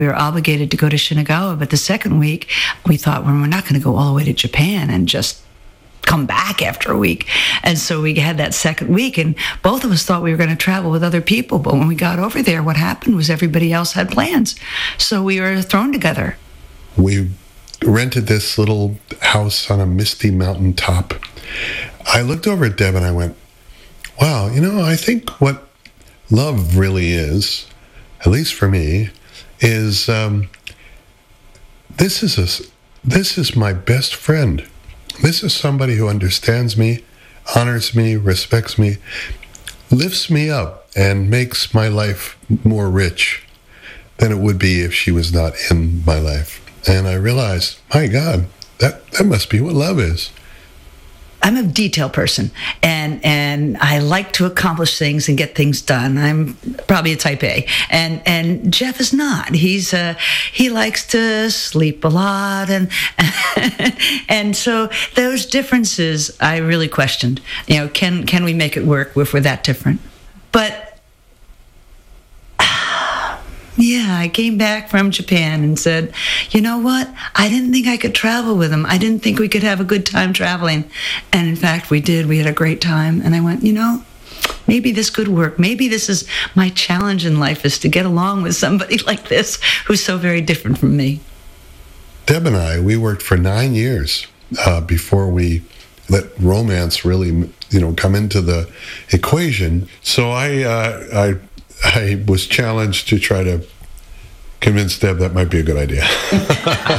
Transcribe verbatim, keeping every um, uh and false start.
We were obligated to go to Shinagawa, but the second week we thought, well, we're not going to go all the way to Japan and just come back after a week. And so we had that second week, and both of us thought we were going to travel with other people. But when we got over there, what happened was everybody else had plans. So we were thrown together. We rented this little house on a misty mountain top. I looked over at Deb and I went, wow, you know, I think what love really is, at least for me, is um, this is a, this is my best friend. This is somebody who understands me, honors me, respects me, lifts me up, and makes my life more rich than it would be if she was not in my life. And I realized, my God, that, that must be what love is. I'm a detail person, and and I like to accomplish things and get things done. I'm probably a type A, and and Jeff is not. He's uh, he likes to sleep a lot, and and so those differences I really questioned. You know, can can we make it work if we're that different? But yeah, I came back from Japan and said, you know what? I didn't think I could travel with him. I didn't think we could have a good time traveling. And in fact, we did. We had a great time. And I went, you know, maybe this could work. Maybe this is my challenge in life, is to get along with somebody like this who's so very different from me. Deb and I, we worked for nine years uh, before we let romance really, you know, come into the equation. So I, uh, I, I was challenged to try to convince Deb that might be a good idea.